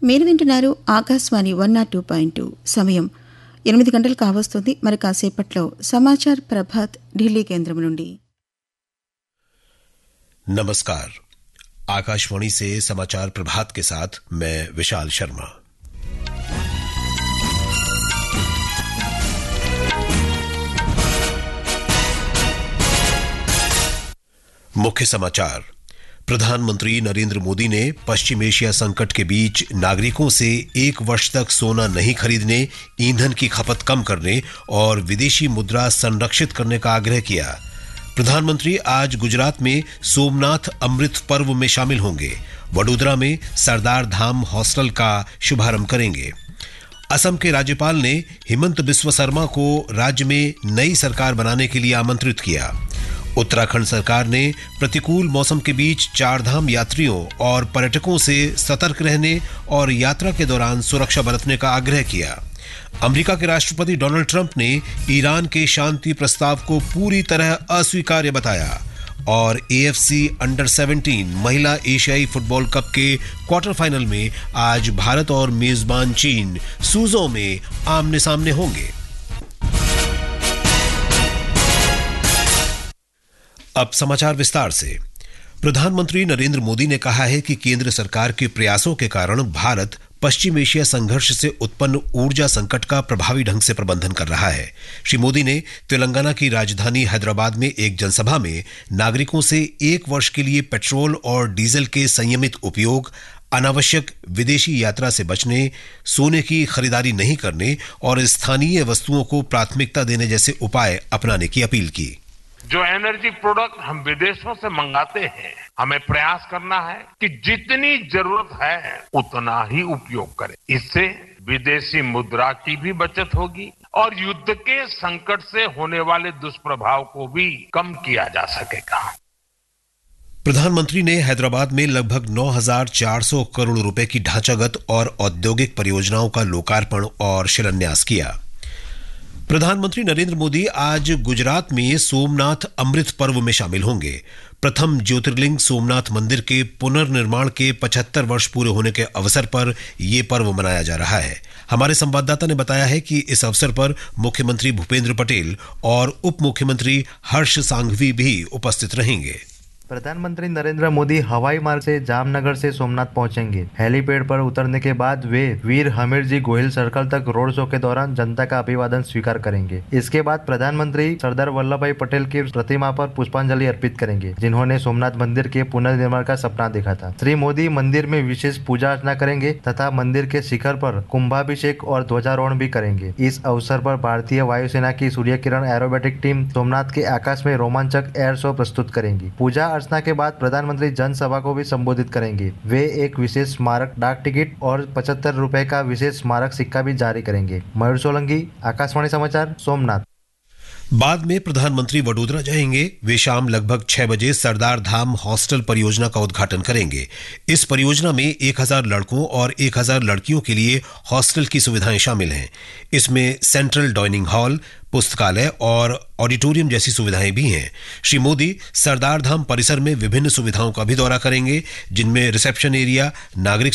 మీరు వింటున్నారు ఆకాశవాణి 102.2 సమయం 8 గంటలు కావస్తుంది. మరి కాసేపట్లో సమాచార్ ప్రభాత్ ఢిల్లీ కేంద్రం నుండి. नमस्कार, आकाशवाणी से समाचार प्रभात के साथ मैं विशाल शर्मा। मुख्य समाचार। प्रधानमंत्री नरेंद्र मोदी ने पश्चिम एशिया संकट के बीच नागरिकों से 1 वर्ष तक सोना नहीं खरीदने, ईंधन की खपत कम करने और विदेशी मुद्रा संरक्षित करने का आग्रह किया। प्रधानमंत्री आज गुजरात में सोमनाथ अमृत पर्व में शामिल होंगे। वडोदरा में सरदार धाम हॉस्टल का शुभारंभ करेंगे। असम के राज्यपाल ने हिमंत बिस्वा शर्मा को राज्य में नई सरकार बनाने के लिए आमंत्रित किया। उत्तराखंड सरकार ने प्रतिकूल मौसम के बीच चारधाम यात्रियों और पर्यटकों से सतर्क रहने और यात्रा के दौरान सुरक्षा बरतने का आग्रह किया। अमेरिका के राष्ट्रपति डोनाल्ड ट्रंप ने ईरान के शांति प्रस्ताव को पूरी तरह अस्वीकार्य बताया और AFC अंडर 17 महिला एशियाई फुटबॉल कप के क्वार्टर फाइनल में आज भारत और मेजबान चीन सूजो में आमने सामने होंगे। अब समाचार विस्तार से। प्रधानमंत्री नरेंद्र मोदी ने कहा है कि केंद्र सरकार के प्रयासों के कारण भारत पश्चिम एशिया संघर्ष से उत्पन्न ऊर्जा संकट का प्रभावी ढंग से प्रबंधन कर रहा है। श्री मोदी ने तेलंगाना की राजधानी हैदराबाद में एक जनसभा में नागरिकों से 1 वर्ष के लिए पेट्रोल और डीजल के संयमित उपयोग, अनावश्यक विदेशी यात्रा से बचने, सोने की खरीदारी नहीं करने और स्थानीय वस्तुओं को प्राथमिकता देने जैसे उपाय अपनाने की अपील की। जो एनर्जी प्रोडक्ट हम विदेशों से मंगाते हैं, हमें प्रयास करना है कि जितनी जरूरत है उतना ही उपयोग करें। इससे विदेशी मुद्रा की भी बचत होगी और युद्ध के संकट से होने वाले दुष्प्रभाव को भी कम किया जा सकेगा। प्रधानमंत्री ने हैदराबाद में लगभग 9,400 करोड़ रुपए की ढांचागत और औद्योगिक परियोजनाओं का लोकार्पण और शिलान्यास किया। प्रधानमंत्री नरेंद्र मोदी आज गुजरात में सोमनाथ अमृत पर्व में शामिल होंगे। प्रथम ज्योतिर्लिंग सोमनाथ मंदिर के पुनर्निर्माण के 75 वर्ष पूरे होने के अवसर पर यह पर्व मनाया जा रहा है। हमारे संवाददाता ने बताया है कि इस अवसर पर मुख्यमंत्री भूपेंद्र पटेल और उप मुख्यमंत्री हर्ष सांघवी भी उपस्थित रहेंगे। प्रधानमंत्री नरेंद्र मोदी हवाई मार्ग से जामनगर से सोमनाथ पहुंचेंगे। हेलीपैड पर उतरने के बाद वे वीर हमीरजी गोहिल सर्कल तक रोड शो के दौरान जनता का अभिवादन स्वीकार करेंगे। इसके बाद प्रधानमंत्री सरदार वल्लभ भाई पटेल की प्रतिमा पर पुष्पांजलि अर्पित करेंगे, जिन्होंने सोमनाथ मंदिर के पुनर्निर्माण का सपना देखा था। श्री मोदी मंदिर में विशेष पूजा अर्चना करेंगे तथा मंदिर के शिखर पर कुंभाभिषेक और ध्वजारोहण भी करेंगे। इस अवसर पर भारतीय वायुसेना की सूर्य किरण एरोबेटिक टीम सोमनाथ के आकाश में रोमांचक एयर शो प्रस्तुत करेंगी। पूजा अर्चना के बाद प्रधानमंत्री जनसभा को भी संबोधित करेंगे। वे एक विशेष स्मारक डाक टिकट और 75 रुपए का विशेष स्मारक सिक्का भी जारी करेंगे। मयूर सोलंकी, आकाशवाणी समाचार, सोमनाथ। बाद में प्रधानमंत्री वडोदरा जाएंगे। वे शाम लगभग 6 बजे सरदार धाम हॉस्टल परियोजना का उद्घाटन करेंगे। इस परियोजना में 1000 लड़कों और 1000 लड़कियों के लिए हॉस्टल की सुविधाएं शामिल हैं। इसमें सेंट्रल डाइनिंग हॉल, पुस्तकालय और ऑडिटोरियम जैसी सुविधाएं भी हैं। श्री मोदी सरदार धाम परिसर में विभिन्न सुविधाओं का भी दौरा करेंगे, जिनमें रिसेप्शन एरिया, नागरिक